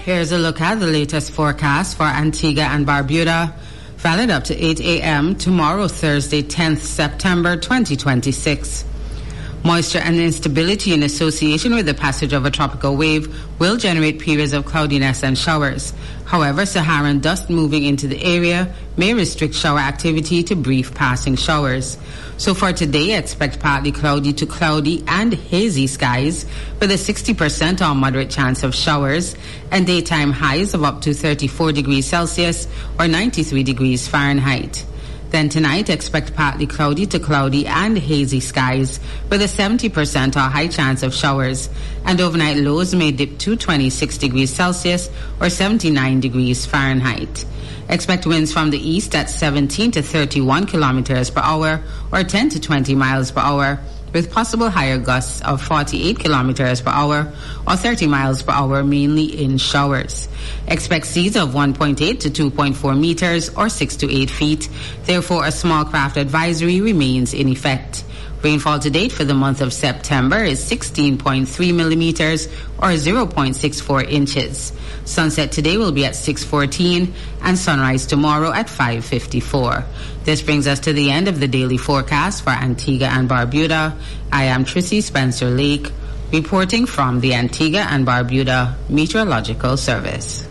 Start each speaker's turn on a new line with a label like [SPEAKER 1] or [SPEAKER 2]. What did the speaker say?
[SPEAKER 1] Here's a look at the latest forecast for Antigua and Barbuda, valid up to 8 a.m. tomorrow, Thursday, 10th September 2026. Moisture and instability in association with the passage of a tropical wave will generate periods of cloudiness and showers. However, Saharan dust moving into the area may restrict shower activity to brief passing showers. So for today, expect partly cloudy to cloudy and hazy skies with a 60% or moderate chance of showers and daytime highs of up to 34 degrees Celsius or 93 degrees Fahrenheit. Then tonight, expect partly cloudy to cloudy and hazy skies with a 70% or high chance of showers. And overnight lows may dip to 26 degrees Celsius or 79 degrees Fahrenheit. Expect winds from the east at 17 to 31 kilometers per hour or 10 to 20 miles per hour, with possible higher gusts of 48 kilometers per hour or 30 miles per hour, mainly in showers. Expect seas of 1.8 to 2.4 meters or 6 to 8 feet. Therefore, a small craft advisory remains in effect. Rainfall to date for the month of September is 16.3 millimeters or 0.64 inches. Sunset today will be at 6:14 and sunrise tomorrow at 5:54. This brings us to the end of the daily forecast for Antigua and Barbuda. I am Tracy Spencer Lake, reporting from the Antigua and Barbuda Meteorological Service.